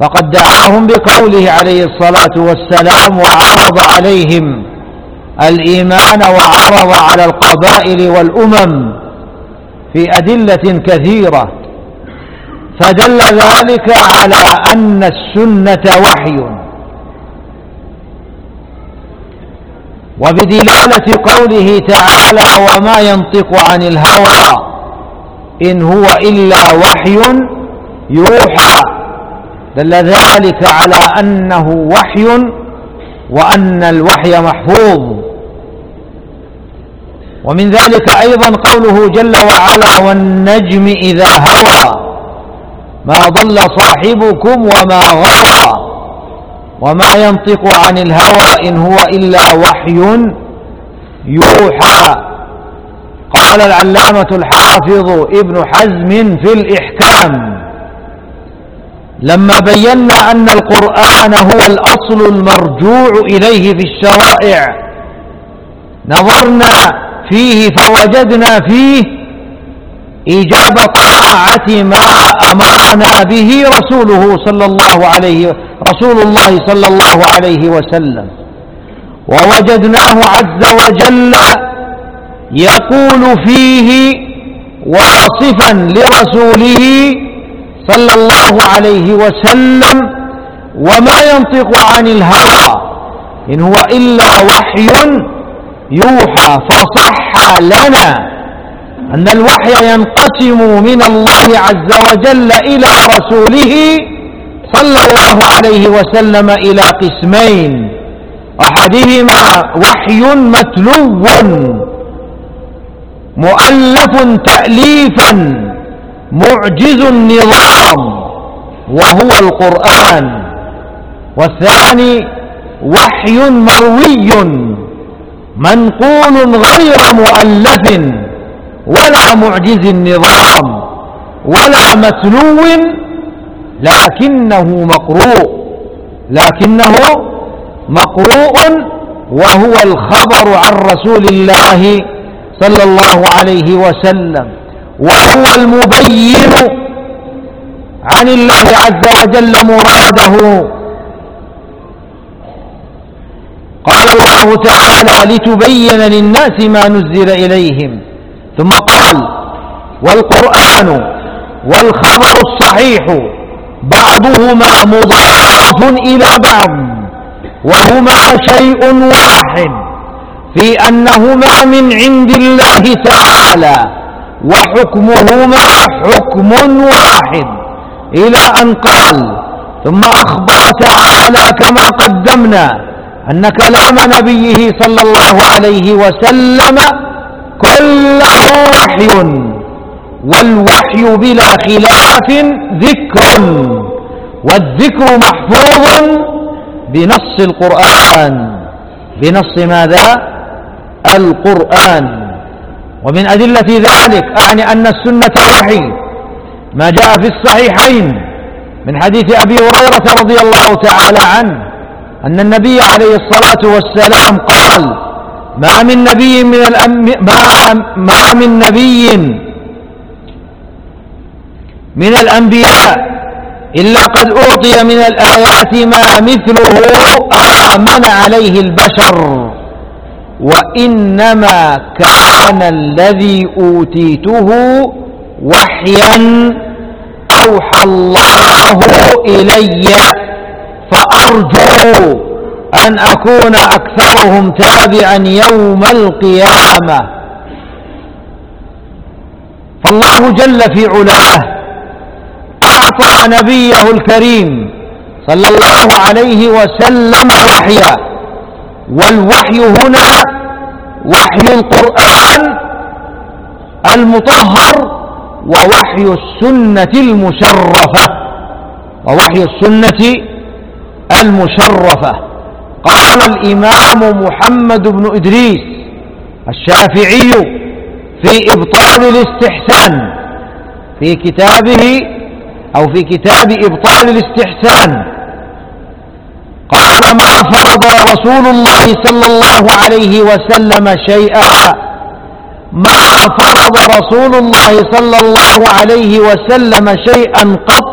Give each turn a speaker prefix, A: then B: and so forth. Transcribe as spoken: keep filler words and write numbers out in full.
A: فقد دعاهم بقوله عليه الصلاة والسلام وعرض عليهم الإيمان وعرض على القبائل والأمم في أدلة كثيرة، فدل ذلك على أن السنة وحي. وبدلالة قوله تعالى وما ينطق عن الهوى إن هو إلا وحي يوحى، دل ذلك على أنه وحي وأن الوحي محفوظ. ومن ذلك أيضا قوله جل وعلا والنجم إذا هوى ما ضل صاحبكم وما غوى وما ينطق عن الهوى إن هو إلا وحي يوحى. قال العلامة الحافظ ابن حزم في الإحكام لما بينا أن القرآن هو الأصل المرجوع إليه في الشرائع نظرنا فيه فوجدنا فيه إيجاب طاعة ما أمرنا به رسوله صلى الله عليه رسول الله صلى الله عليه وسلم، ووجدناه عز وجل يقول فيه واصفا لرسوله صلى الله عليه وسلم وما ينطق عن الهوى إن هو إلا وحي يوحى. فصح لنا أن الوحي ينقسم من الله عز وجل إلى رسوله صلى الله عليه وسلم إلى قسمين: أحدهما وحي متلو مؤلف تأليفا معجز النظام وهو القرآن، والثاني وحي مروي منقول غير مؤلف ولا معجز النظام ولا متلو لكنه مقروء لكنه مقروء وهو الخبر عن رسول الله صلى الله عليه وسلم، وهو المبين عن الله عز وجل مراده. قال الله تعالى لتبين للناس ما نزل إليهم، ثم قال والقرآن والخبر الصحيح بعضهما مضاف إلى بعض وهما شيء واحد في أنهما من عند الله تعالى وحكمهما حكم واحد، إلى أن قال ثم أخبر تعالى كما قدمنا أن كلام نبيه صلى الله عليه وسلم كله وحي، والوحي بلا خلاف ذكر، والذكر محفوظ بنص القرآن بنص ماذا؟ القرآن. ومن أدلة ذلك أعني أن السنة وحي ما جاء في الصحيحين من حديث أبي هريرة رضي الله تعالى عنه أن النبي عليه الصلاة والسلام قال ما من نبي من الأنبياء ما من نبي من الأنبياء إلا قد أعطي من الآيات ما مثله آمن عليه البشر، وإنما كان الذي أوتيته وحيا أوحى الله إلي، فأرجو أن أكون أكثرهم تابعا يوم القيامة. فالله جل في علاه أعطى نبيه الكريم صلى الله عليه وسلم وحيا، والوحي هنا وحي القرآن المطهر ووحي السنة المشرفة ووحي السنة المشرفة. قال الإمام محمد بن إدريس الشافعي في إبطال الاستحسان في كتابه أو في كتاب إبطال الاستحسان قال ما فرض رسول الله صلى الله عليه وسلم شيئا ما فرض رسول الله صلى الله عليه وسلم شيئا قط